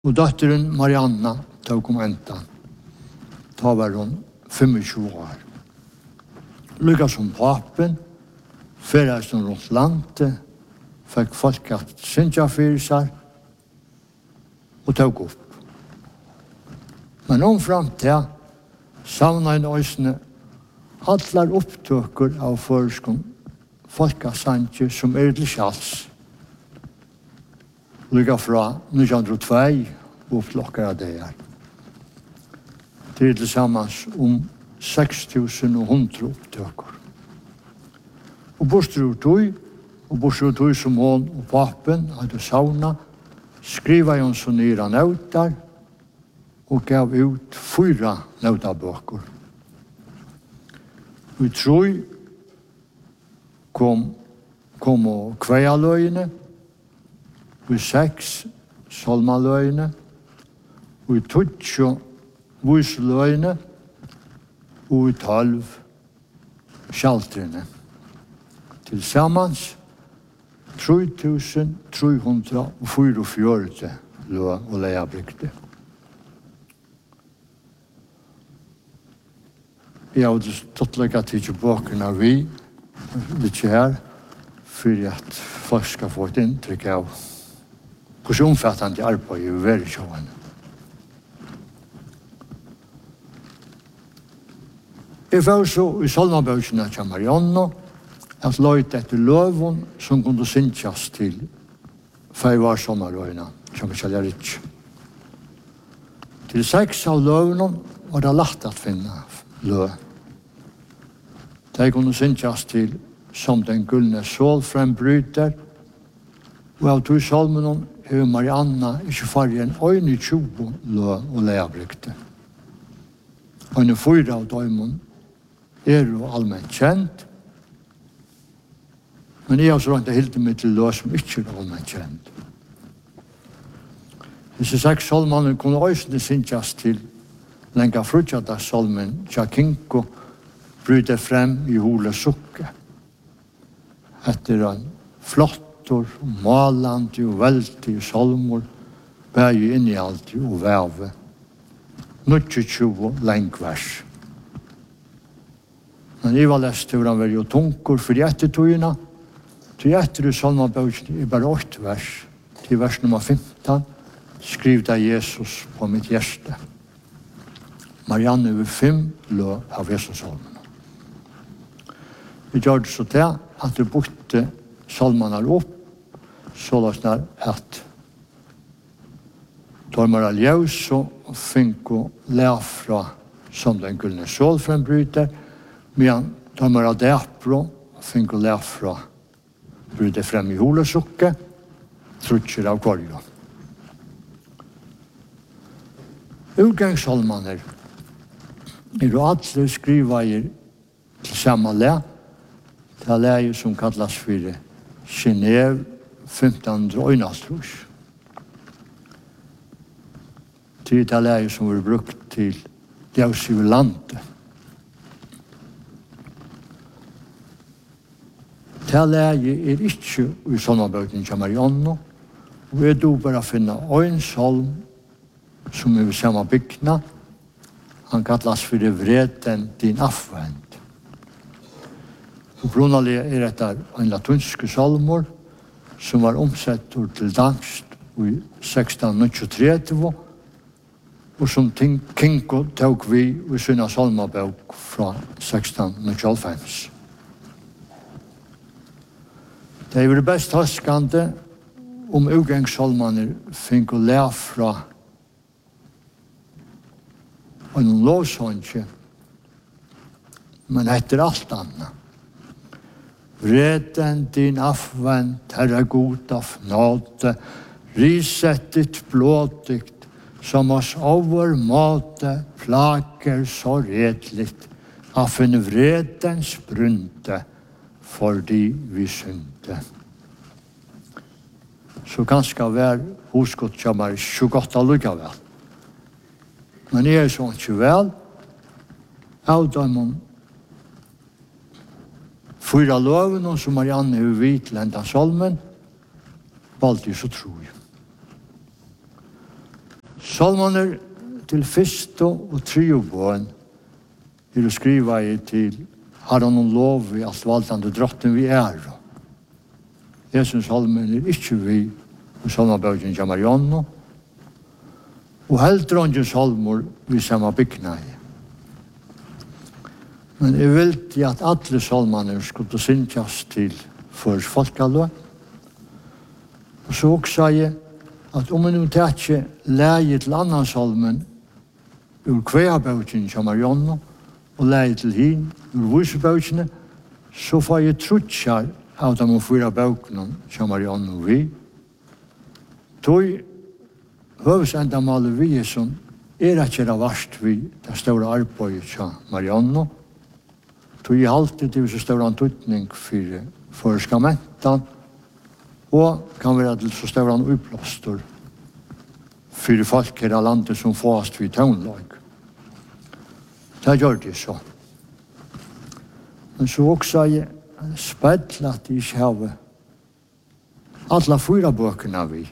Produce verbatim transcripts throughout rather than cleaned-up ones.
Og datteren Marianna tog om entan. Da var hun tjúgu år. Lykka som papen, ferdig som rundt landet, fikk folk at syndja fyrir seg, og tog opp. Men omfram til, savna en øysene, allar opptøkker av føreskon folkasanje som er til sjals. Lykka fra nítjan hundrað og tvö og flokkar av det her. Det er tilsammans om seks tusen og hundre opptøkker. Og bostur tog, og bostur tog som hon og papen hadde sauna, skriva jo så nyra nautar, og gav ut fyra nautabøker. Vi tror kom, kom og kvealøyene, vi seks solmaløyene, vi tutsjo visløyene, og vi tolv skjaltrene. Tilsammans tre tusen tre hundre og fyrtifjøre lø og leiabrykte. Jeg hadde stått lykka til ikke bøkene vi, litt her, for at folk skal få et inntrykk av hvordan omfattende arbeid er veldig sjående. Jeg var så i Solnabøkene til Marianne, at løyte etter løven som kunne synkjas til feir sommerøyene, som ikke er ritt. Til seks av løvene var det lagt å finne løv. De kunne synkjas til som den gullne solfrembryter, og av to salmene er Marianna ikke farge en øyne tjubo løv og leabrykte. Øyne fyra av døymon er jo allmänt kjent, men jeg har så langt helt meg til løs som ikke er allmänt kjent. Disse seks salmene kunne også synkjas til lenga frutjata salmen Tjakinko bryter frem i hule sukke. Etter en flottor, malandi og veldig salmor, bæg inn i alt og veve. Nuttje tjuvo lengvers. Men jeg var lest til han var jo tunkur for ettertøyene. Til etter i salmabøkene er bare åtte vers. Til vers nummer femten skriv da Jesus på mitt hjerte. Marianne over fem lø av Jesus-salmene. Vi gjør det så til at vi borte salmene opp, så løsner at Tormar Aljøs og Finko Lefra som den gullne solfrembryter, men Tormar Adepro og Finko Lefra bryter frem i holesukke, trutcher av korjo. Utgangssalmene er jo alle skriveier til samme le, det er leie som kallas for Genève femten hundre. Det er leie som var brukt til Jausivlandet. Det leie er ikke i salmabøkene til Marianne, og vi er då bare å finne en salm som er ved samme bygna. Han kallas for vreden din afvend. Og Brunali er etter en latunske salmor som var omsett til dansk i seksten trettitre, og som Kinko tog vi i sinne salmabøk fra seksten halvfems. Det er best huskande om utgangssalmene finner å lære fra en lovsånge, men etter alt annet. Vreden din afvent, herre god av nåde, riset ditt blådigt, som oss over måte plaker så redligt, av en vredens brunte, fordi vi synte. Så ganske vær hosgått kommer tjugoåtta lukkavel. Men jeg er sånn ikke vel, av dem fyra loven som Marianne er vidt lenda salmen, valgte jeg så tro jeg. Salmaner til fyrste og tredje bøn er å skrive til Herren og lov i alt valgtende drotten vi er. Jeg synes salmen er ikke vi og salmabøkken til Marianne, og helt rådje salmer vi samme bygna i. Men jeg vil til at alle salmene skulle syntes til for folkalø. Og så også jeg at om jeg nå tar ikke leie til annan salmen ur kveabøkken til Marianne, og leie til hin ur vusebøkkene, så får jeg trutsjar av de fyra bøkene til Marianne og vi. Tog høvesendamalet vi er som er ikke det verst vi det store arbeidet til Marianne. Tog jeg alltid til så stor antutning for forskamenten og kan være til så stor utblåstor for folk her av landet som fast vid tøgnlag. Det gjør det så. Men så også er jeg spedlet at jeg ikke har alle fyra bøkene vi.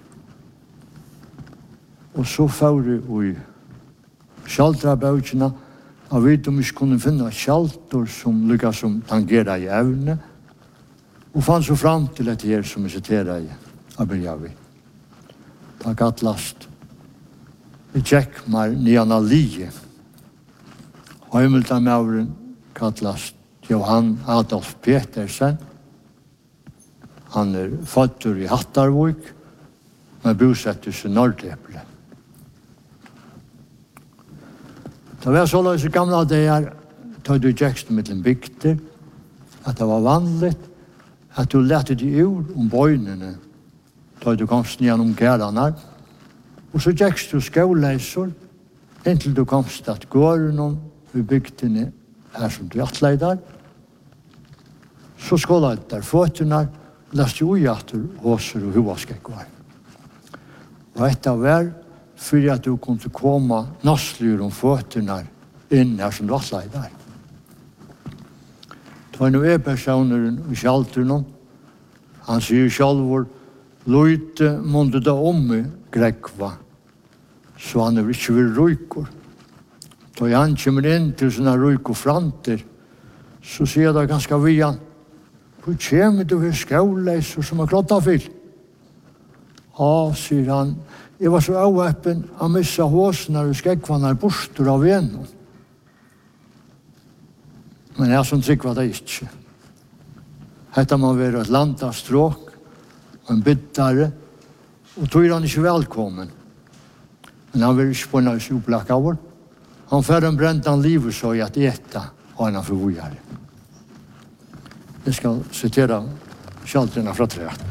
Og så fører vi skjaltra bøkene og vi om vi kunne finne skjalter som lykkes som tangerer i evne og fann så fram til et her som vi siterer i Abirjavi. Det er gattlast. Vi tjekk meg nian alie. Heimiltamauren gattlast Johan Adolf Petersen. Han er fødder i Hattarvik, men bosettes i Nordleple. Det var så løs i gamle dager, tog du tjekst mellom bygder, at det var vanligt, at du lette de ur om bøynene, tog du komst gjennom gærene, og så tjekst du skåleisor, inntil du komst at gården i bygdene her som du atleidar, så skålet der føtterne, leste jo ujatter, håser og hovaskekvar. Og etter hver, for at du kunne komme nasslyr om føtterne inn her som du atleidar. Det var noe personer i kjalteren, han sier selv, Løyte måtte da om i Grekva, så han er ikke vil røyker. Da han kommer inn til sånne røykerfranter, så sier det ganske vian, hvor kommer du ved skåleiser som er klart av fyll? Ja, sier han, jeg var så avveppen å missa håsene og skekvannar bostor av en. Men jeg som trygg var det ikke. Hette må være et landastråk, en byttare, og tog er han ikke velkommen. Men han vil ikke på en supplakk av vår. Han fører en brent han livet så i at etta, og han er for vågjare. Jeg skal sitere kjalterne fra treet.